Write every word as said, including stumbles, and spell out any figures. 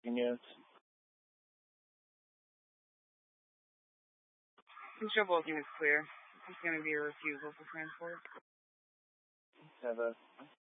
Yes. The show booking is clear. It's going to be a refusal for transport. Have a